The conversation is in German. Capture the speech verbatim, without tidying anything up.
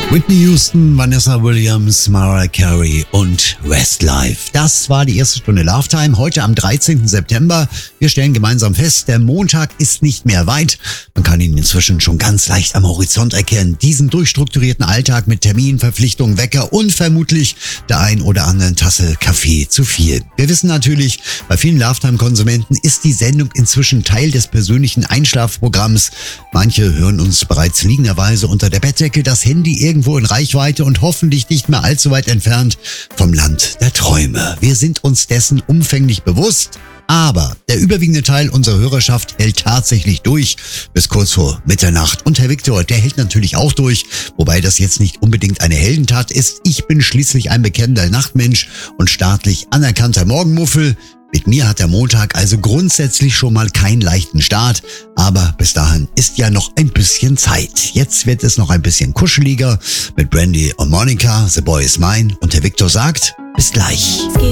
Whitney Houston, Vanessa Williams, Mariah Carey und Westlife. Das war die erste Stunde Love Time heute am dreizehnten September. Wir stellen gemeinsam fest, der Montag ist nicht mehr weit. Man kann ihn inzwischen schon ganz leicht am Horizont erkennen. Diesen durchstrukturierten Alltag mit Terminen, Verpflichtungen, Wecker und vermutlich der ein oder anderen Tasse Kaffee zu viel. Wir wissen natürlich, bei vielen Love Time-Konsumenten ist die Sendung inzwischen Teil des persönlichen Einschlafprogramms. Manche hören uns bereits liegenderweise unter der Bettdecke, das Handy irgendwo in Reichweite und hoffentlich nicht mehr allzu weit entfernt vom Land der Träume. Wir sind uns dessen umfänglich bewusst, aber der überwiegende Teil unserer Hörerschaft hält tatsächlich durch bis kurz vor Mitternacht. Und Herr Viktor, der hält natürlich auch durch, wobei das jetzt nicht unbedingt eine Heldentat ist. Ich bin schließlich ein bekennender Nachtmensch und staatlich anerkannter Morgenmuffel. Mit mir hat der Montag also grundsätzlich schon mal keinen leichten Start, aber bis dahin ist ja noch ein bisschen Zeit. Jetzt wird es noch ein bisschen kuscheliger mit Brandy und Monica, The Boy Is Mine, und Herr Viktor sagt, bis gleich.